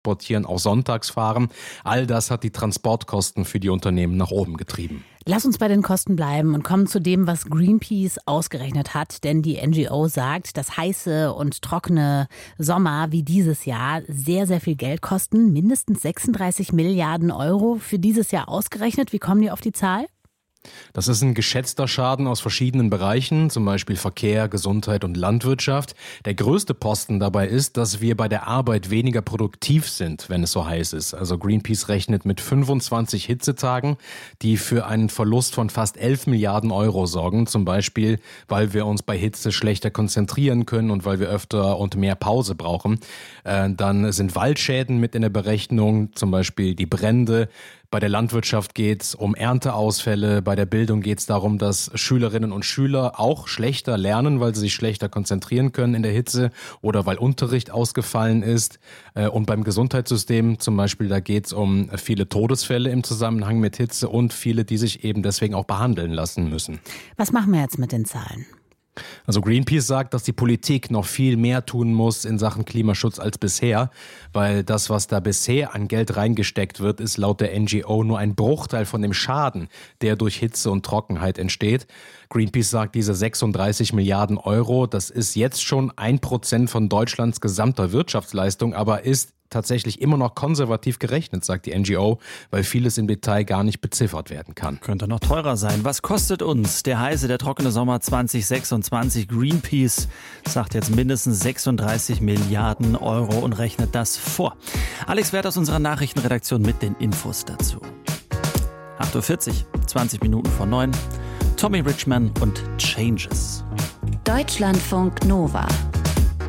transportieren, auch sonntags fahren. All das hat die Transportkosten für die Unternehmen nach oben getrieben. Lass uns bei den Kosten bleiben und kommen zu dem, was Greenpeace ausgerechnet hat. Denn die NGO sagt, dass heiße und trockene Sommer wie dieses Jahr sehr, sehr viel Geld kosten. Mindestens 36 Milliarden Euro für dieses Jahr ausgerechnet. Wie kommen die auf die Zahl? Das ist ein geschätzter Schaden aus verschiedenen Bereichen, zum Beispiel Verkehr, Gesundheit und Landwirtschaft. Der größte Posten dabei ist, dass wir bei der Arbeit weniger produktiv sind, wenn es so heiß ist. Also Greenpeace rechnet mit 25 Hitzetagen, die für einen Verlust von fast 11 Milliarden Euro sorgen. Zum Beispiel, weil wir uns bei Hitze schlechter konzentrieren können und weil wir öfter und mehr Pause brauchen. Dann sind Waldschäden mit in der Berechnung, zum Beispiel die Brände. Bei der Landwirtschaft geht es um Ernteausfälle, bei der Bildung geht es darum, dass Schülerinnen und Schüler auch schlechter lernen, weil sie sich schlechter konzentrieren können in der Hitze oder weil Unterricht ausgefallen ist. Und beim Gesundheitssystem zum Beispiel, da geht es um viele Todesfälle im Zusammenhang mit Hitze und viele, die sich eben deswegen auch behandeln lassen müssen. Was machen wir jetzt mit den Zahlen? Also Greenpeace sagt, dass die Politik noch viel mehr tun muss in Sachen Klimaschutz als bisher, weil das, was da bisher an Geld reingesteckt wird, ist laut der NGO nur ein Bruchteil von dem Schaden, der durch Hitze und Trockenheit entsteht. Greenpeace sagt, diese 36 Milliarden Euro, das ist jetzt schon 1% von Deutschlands gesamter Wirtschaftsleistung, aber ist tatsächlich immer noch konservativ gerechnet, sagt die NGO, weil vieles im Detail gar nicht beziffert werden kann. Könnte noch teurer sein. Was kostet uns der heiße, der trockene Sommer 2026? Greenpeace sagt jetzt mindestens 36 Milliarden Euro und rechnet das vor. Alex Werth aus unserer Nachrichtenredaktion mit den Infos dazu. 8.40 Uhr, 20 Minuten vor 9. Tommy Richman und Changes. Deutschlandfunk Nova.